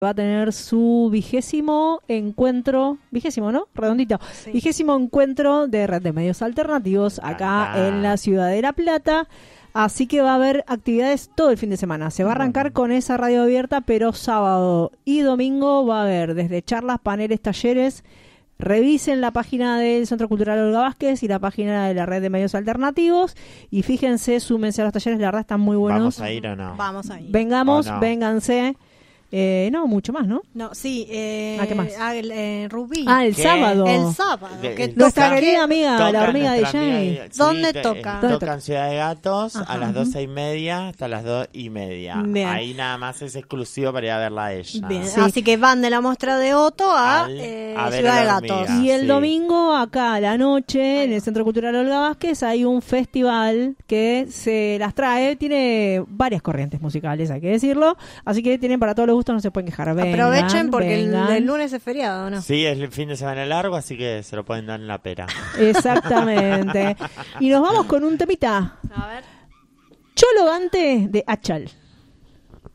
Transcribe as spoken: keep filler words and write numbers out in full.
va a tener su vigésimo encuentro, vigésimo, ¿no? Redondito. Sí. Vigésimo encuentro de Red de Medios Alternativos acá ah. en la ciudad de La Plata. Así que va a haber actividades todo el fin de semana. Se va a arrancar con esa radio abierta, pero sábado y domingo va a haber desde charlas, paneles, talleres. Revisen la página del Centro Cultural Olga Vázquez y la página de la Red de Medios Alternativos y fíjense, súmense a los talleres, la verdad están muy buenos. ¿Vamos a ir o no? Vamos a ir. Vengamos, no? vénganse. Eh, no, mucho más, ¿no? No, sí. Eh, ¿A qué más? Ah, el, eh, Rubí. Ah, el ¿Qué? sábado. El sábado. De- Que Nuestra toca- querida amiga, Toca la hormiga nuestra D J. amiga, sí, ¿Dónde te- toca? ¿Dónde Toca en Ciudad de Gatos Ajá. a las doce y media hasta las dos y media. Bien. Ahí nada más es exclusivo para ir a verla a ella. Bien, Sí. así que van de la muestra de Otto a, Al- eh, a ver Ciudad a de la Gatos. hormiga. Y el sí. domingo, acá a la noche, en el Centro Cultural Olga Vázquez, hay un festival que se las trae. Tiene varias corrientes musicales, hay que decirlo. Así que tienen para todos los gustos, no se pueden quejar. Vengan, Aprovechen porque el, vengan. el lunes es feriado, ¿no? Sí, es el fin de semana largo, así que se lo pueden dar en la pera. Exactamente. Y nos vamos con un temita. A ver. Cholo Gante de Achal.